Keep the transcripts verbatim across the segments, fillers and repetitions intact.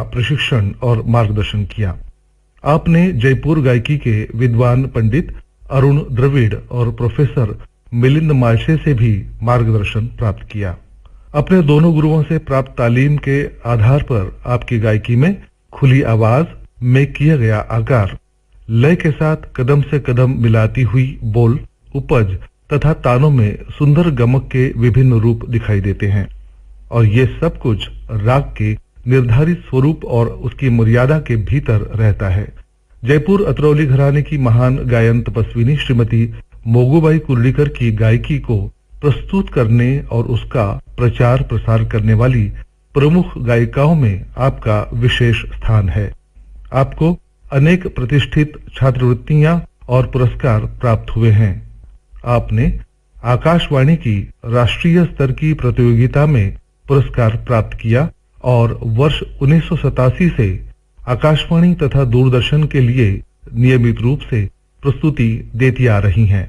प्रशिक्षण और मार्गदर्शन किया। आपने जयपुर गायकी के विद्वान पंडित अरुण द्रविड़ और प्रोफेसर मिलिंद मालशे से भी मार्गदर्शन प्राप्त किया। अपने दोनों गुरुओं से प्राप्त तालीम के आधार पर आपकी गायकी में खुली आवाज में किया गया आकार, लय के साथ कदम से कदम मिलाती हुई बोल, उपज तथा तानों में सुंदर गमक के विभिन्न रूप दिखाई देते हैं और ये सब कुछ राग के निर्धारित स्वरूप और उसकी मर्यादा के भीतर रहता है। जयपुर अतरौली घराने की महान गायन तपस्विनी श्रीमती मोगूबाई कुर्डीकर की गायकी को प्रस्तुत करने और उसका प्रचार प्रसार करने वाली प्रमुख गायिकाओं में आपका विशेष स्थान है। आपको अनेक प्रतिष्ठित छात्रवृत्तियां और पुरस्कार प्राप्त हुए हैं। आपने आकाशवाणी की राष्ट्रीय स्तर की प्रतियोगिता में पुरस्कार प्राप्त किया और वर्ष उन्नीस सौ सतासी से आकाशवाणी तथा दूरदर्शन के लिए नियमित रूप से प्रस्तुति देती आ रही हैं।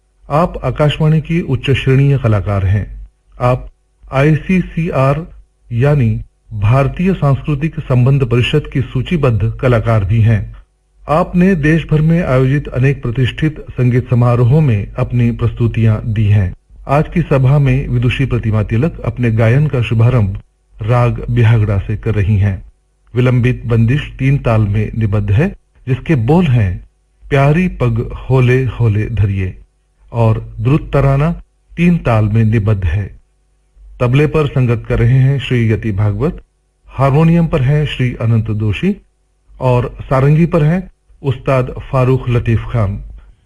आप आकाशवाणी की उच्च श्रेणीय कलाकार हैं। आप आई सी सी आर यानी भारतीय सांस्कृतिक संबंध परिषद की सूचीबद्ध कलाकार भी हैं। आपने देश भर में आयोजित अनेक प्रतिष्ठित संगीत समारोहों में अपनी प्रस्तुतियां दी हैं। आज की सभा में विदुषी प्रतिमा तिलक अपने गायन का शुभारंभ राग बिहागड़ा से कर रही हैं। विलंबित बंदिश तीन ताल में निबद्ध है, जिसके बोल हैं प्यारी पग होले होले धरिए, और द्रुत तराना तीन ताल में निबद्ध है। तबले पर संगत कर रहे हैं श्री यति भागवत, हारमोनियम पर हैं श्री अनंत दोषी और सारंगी पर हैं उस्ताद Farooq Latif Khan.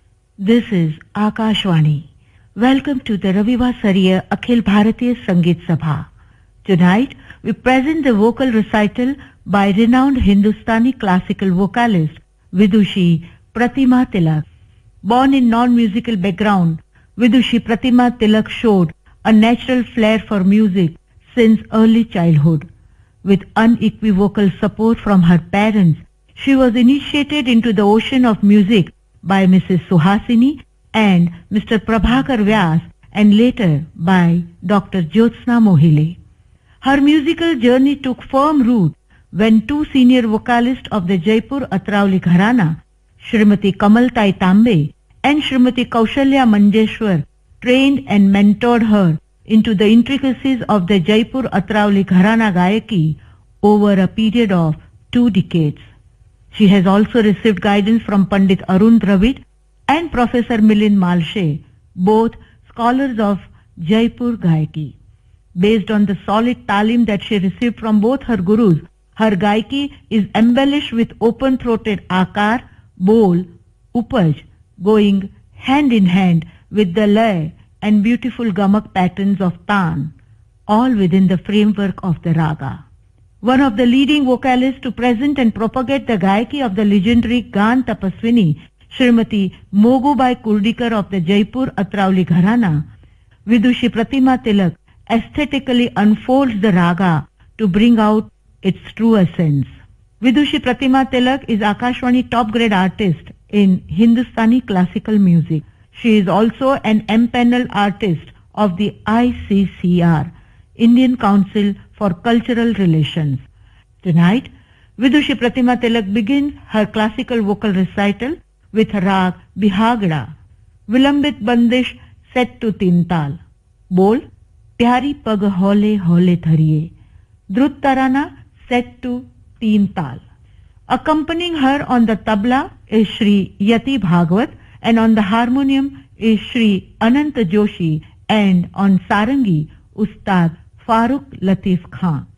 This is Akashvani. Welcome to the रविवासरीय Akhil Bharatiya संगीत सभा। Tonight we present the vocal recital by renowned Hindustani classical vocalist Vidushi Pratima Tilak. Born in non-musical background, Vidushi Pratima Tilak showed a natural flair for music since early childhood. With unequivocal support from her parents, she was initiated into the ocean of music by Missus Suhasini and Mister Prabhakar Vyas, and later by Doctor Jyotsna Mohile. Her musical journey took firm root when two senior vocalists of the Jaipur Atrauli Gharana, Shrimati Kamaltai Tambe and Shrimati Kaushalya Manjeshwar, trained and mentored her into the intricacies of the Jaipur Atrauli Gharana Gayaki over a period of two decades. She has also received guidance from Pandit Arun Dravid and Professor Milind Malshe, both scholars of Jaipur Gayaki. Based on the solid talim that she received from both her gurus, her Gayaki is embellished with open-throated akar, bol, upaj, going hand in hand with the lay and beautiful gamak patterns of taan, all within the framework of the raga. One of the leading vocalists to present and propagate the Gayaki of the legendary Gan Tapaswini, Srimati Mogubai Kurdikar of the Jaipur Atrauli Gharana, Vidushi Pratima Tilak aesthetically unfolds the raga to bring out its true essence. Vidushi Pratima Tilak is Akashvani top grade artist in Hindustani classical music. She is also an empaneled artist of the I C C R, Indian Council for Cultural Relations. Tonight, Vidushi Pratima Tilak begins her classical vocal recital with rag Bihagda, Vilambit Bandish set to Tintal, Bol, प्यारी पग हौले हौले धरिए, द्रुत tarana set to teen tal. Accompanying her on the tabla is Shri Yati Bhagwat, and on the harmonium is Shri Anant Joshi, and on sarangi Ustad Farooq Latif Khan.